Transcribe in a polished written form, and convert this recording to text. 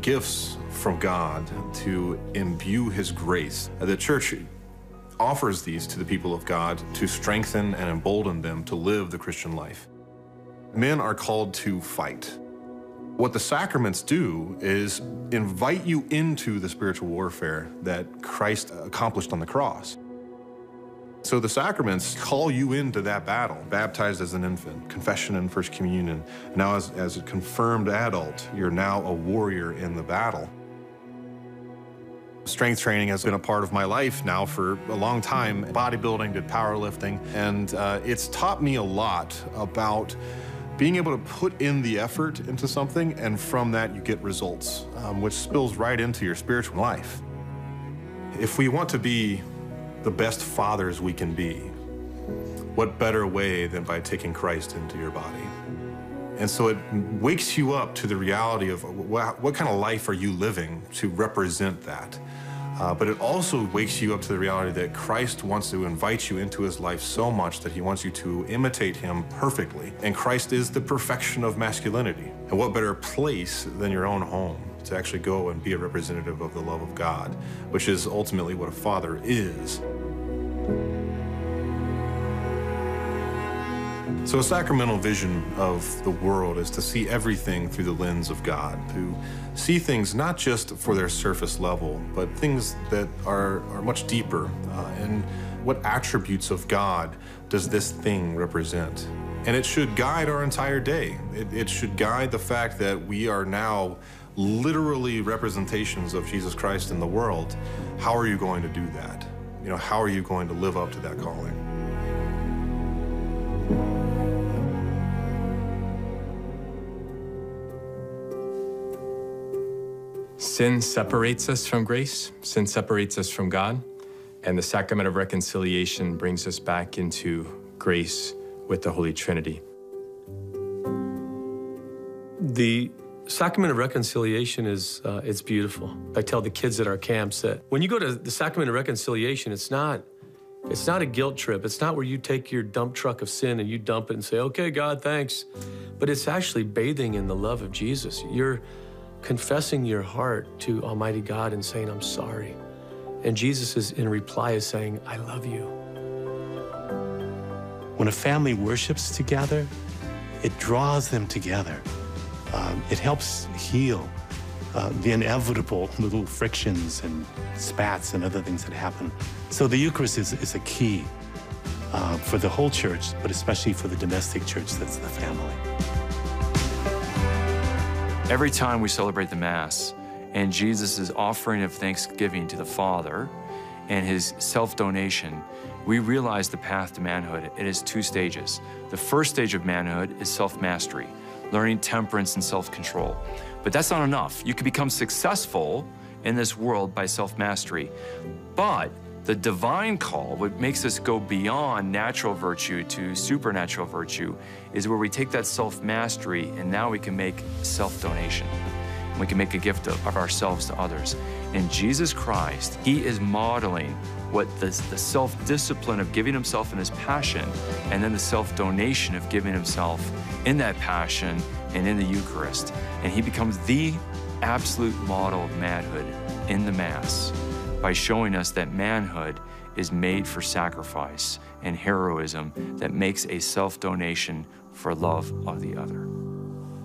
gifts from God to imbue his grace. The church offers these to the people of God to strengthen and embolden them to live the Christian life. Men are called to fight. What the sacraments do is invite you into the spiritual warfare that Christ accomplished on the cross. So the sacraments call you into that battle. Baptized as an infant, confession and first communion. Now as a confirmed adult, you're now a warrior in the battle. Strength training has been a part of my life now for a long time. Bodybuilding, did powerlifting, and it's taught me a lot about being able to put in the effort into something, and from that you get results, which spills right into your spiritual life. If we want to be the best fathers we can be, what better way than by taking Christ into your body? And so it wakes you up to the reality of what kind of life are you living to represent that. But it also wakes you up to the reality that Christ wants to invite you into his life so much that he wants you to imitate him perfectly. And Christ is the perfection of masculinity. And what better place than your own home to actually go and be a representative of the love of God, which is ultimately what a father is. So a sacramental vision of the world is to see everything through the lens of God, to see things not just for their surface level, but things that are much deeper. And what attributes of God does this thing represent? And it should guide our entire day. It should guide the fact that we are now literally representations of Jesus Christ in the world. How are you going to do that? You know, how are you going to live up to that calling? Sin separates us from grace, sin separates us from God, and the sacrament of reconciliation brings us back into grace with the Holy Trinity. The sacrament of reconciliation is it's beautiful. I tell the kids at our camps that when you go to the sacrament of reconciliation, it's not a guilt trip. It's not where you take your dump truck of sin and you dump it and say, okay, God, thanks. But it's actually bathing in the love of Jesus. You're confessing your heart to Almighty God and saying, I'm sorry. And Jesus is in reply is saying, I love you. When a family worships together, it draws them together. It helps heal the inevitable little frictions and spats and other things that happen. So the Eucharist is a key for the whole church, but especially for the domestic church that's the family. Every time we celebrate the Mass and Jesus' offering of thanksgiving to the Father and his self-donation, we realize the path to manhood. It is 2 stages. The first stage of manhood is self-mastery, learning temperance and self-control. But that's not enough. You can become successful in this world by self-mastery. But the divine call, what makes us go beyond natural virtue to supernatural virtue, is where we take that self-mastery and now we can make self-donation. We can make a gift of ourselves to others. In Jesus Christ, he is modeling what the self-discipline of giving himself in his passion, and then the self-donation of giving himself in that passion and in the Eucharist. And he becomes the absolute model of manhood in the Mass by showing us that manhood is made for sacrifice and heroism that makes a self-donation for love of the other.